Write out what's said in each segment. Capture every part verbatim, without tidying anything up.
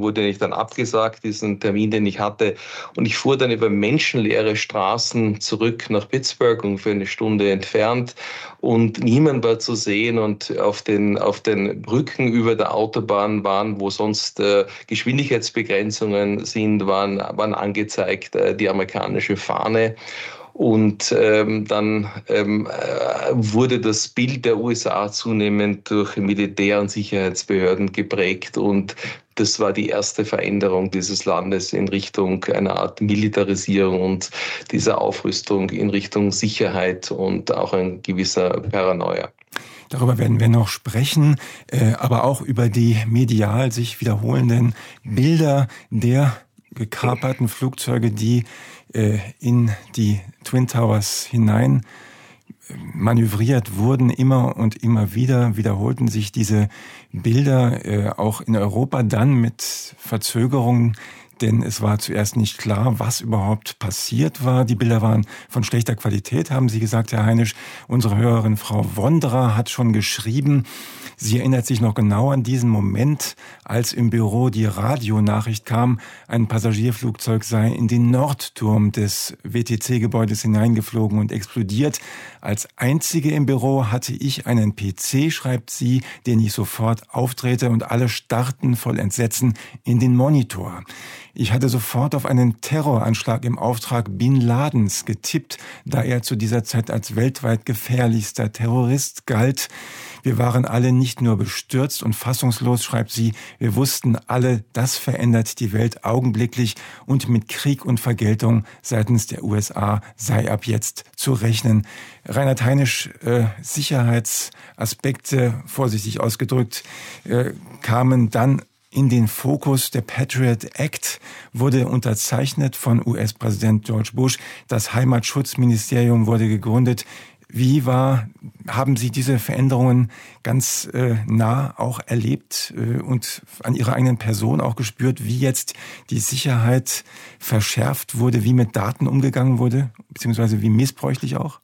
wurde nicht dann abgesagt, diesen Termin, den ich hatte. Und ich fuhr dann über menschenleere Straßen zurück nach Pittsburgh, ungefähr eine Stunde entfernt. Und niemand war zu sehen. Und auf den, auf den Brücken über der Autobahn waren, wo sonst äh, Geschwindigkeitsbegrenzungen sind, waren, waren angezeigt äh, die amerikanische Fahne. Und ähm, dann ähm, äh, wurde das Bild der U S A zunehmend durch Militär- und Sicherheitsbehörden geprägt. Und das war die erste Veränderung dieses Landes in Richtung einer Art Militarisierung und dieser Aufrüstung in Richtung Sicherheit und auch ein gewisser Paranoia. Darüber werden wir noch sprechen, äh, aber auch über die medial sich wiederholenden Bilder der gekaperten Flugzeuge, die äh, in die Twin Towers hinein manövriert wurden. Immer und immer wieder wiederholten sich diese Bilder, äh, auch in Europa dann mit Verzögerungen, denn es war zuerst nicht klar, was überhaupt passiert war. Die Bilder waren von schlechter Qualität, haben Sie gesagt, Herr Heinisch. Unsere Hörerin Frau Wondra hat schon geschrieben, sie erinnert sich noch genau an diesen Moment, als im Büro die Radionachricht kam, ein Passagierflugzeug sei in den Nordturm des W T C-Gebäudes hineingeflogen und explodiert. Als einzige im Büro hatte ich einen P C, schreibt sie, den ich sofort aufdrehte und alle starrten voll Entsetzen in den Monitor. Ich hatte sofort auf einen Terroranschlag im Auftrag Bin Ladens getippt, da er zu dieser Zeit als weltweit gefährlichster Terrorist galt. Wir waren alle nicht nur bestürzt und fassungslos, schreibt sie, wir wussten alle, das verändert die Welt augenblicklich und mit Krieg und Vergeltung seitens der U S A sei ab jetzt zu rechnen. Reinhard Heinisch, äh, Sicherheitsaspekte, vorsichtig ausgedrückt, äh, kamen dann in den Fokus. Der Patriot Act wurde unterzeichnet von U S-Präsident George Bush. Das Heimatschutzministerium wurde gegründet. Wie war, haben Sie diese Veränderungen ganz äh, nah auch erlebt äh, und an Ihrer eigenen Person auch gespürt, wie jetzt die Sicherheit verschärft wurde, wie mit Daten umgegangen wurde, beziehungsweise wie missbräuchlich auch?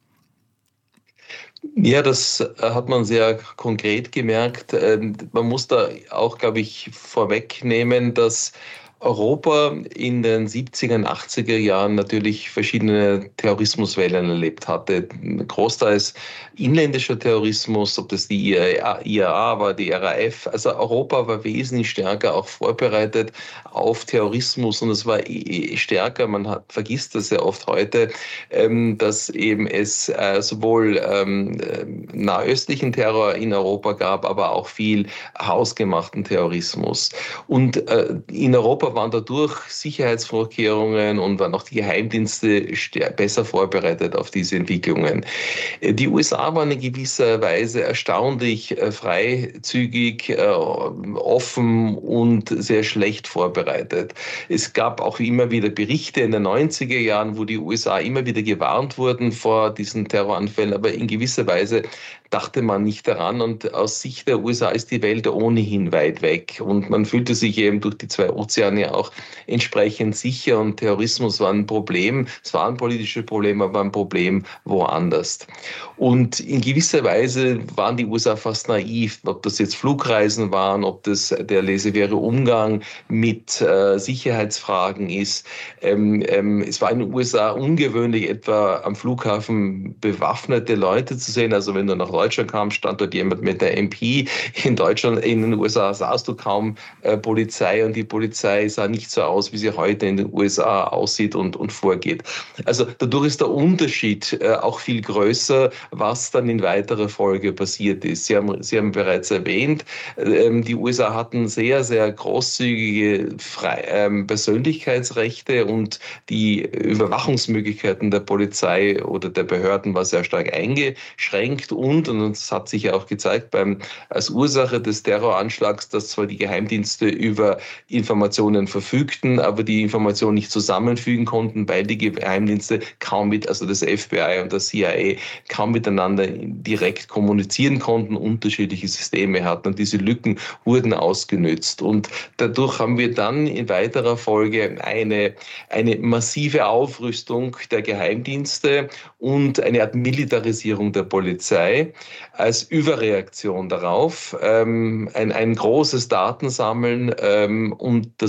Ja, das hat man sehr konkret gemerkt. Man muss da auch, glaube ich, vorwegnehmen, dass Europa in den siebziger und achtziger Jahren natürlich verschiedene Terrorismuswellen erlebt hatte. Großteils inländischer Terrorismus, ob das die I R A war, die R A F. Also Europa war wesentlich stärker auch vorbereitet auf Terrorismus und es war stärker, man hat, vergisst das ja oft heute, dass eben es sowohl nahöstlichen Terror in Europa gab, aber auch viel hausgemachten Terrorismus. Und in Europa waren dadurch Sicherheitsvorkehrungen und waren auch die Geheimdienste besser vorbereitet auf diese Entwicklungen. Die U S A waren in gewisser Weise erstaunlich freizügig, offen und sehr schlecht vorbereitet. Es gab auch immer wieder Berichte in den neunziger Jahren, wo die U S A immer wieder gewarnt wurden vor diesen Terroranfällen, aber in gewisser Weise dachte man nicht daran und aus Sicht der U S A ist die Welt ohnehin weit weg und man fühlte sich eben durch die zwei Ozeane auch entsprechend sicher und Terrorismus war ein Problem, es war ein politisches Problem, aber ein Problem woanders. Und in gewisser Weise waren die U S A fast naiv, ob das jetzt Flugreisen waren, ob das der laissez-faire Umgang mit äh, Sicherheitsfragen ist. Ähm, ähm, es war in den U S A ungewöhnlich, etwa am Flughafen bewaffnete Leute zu sehen, also wenn du nach Deutschland kam, stand dort jemand mit der M P. In Deutschland, in den U S A sahst du kaum äh, Polizei und die Polizei sah nicht so aus, wie sie heute in den U S A aussieht und, und vorgeht. Also dadurch ist der Unterschied äh, auch viel größer, was dann in weiterer Folge passiert ist. Sie haben, Sie haben bereits erwähnt, ähm, die U S A hatten sehr, sehr großzügige Frei, ähm, Persönlichkeitsrechte und die Überwachungsmöglichkeiten der Polizei oder der Behörden war sehr stark eingeschränkt und und das hat sich ja auch gezeigt beim, als Ursache des Terroranschlags, dass zwar die Geheimdienste über Informationen verfügten, aber die Informationen nicht zusammenfügen konnten, weil die Geheimdienste kaum mit, also das F B I und das C I A, kaum miteinander direkt kommunizieren konnten, unterschiedliche Systeme hatten und diese Lücken wurden ausgenützt. Und dadurch haben wir dann in weiterer Folge eine, eine massive Aufrüstung der Geheimdienste und eine Art Militarisierung der Polizei als Überreaktion darauf, ähm, ein, ein großes Datensammeln ähm, und das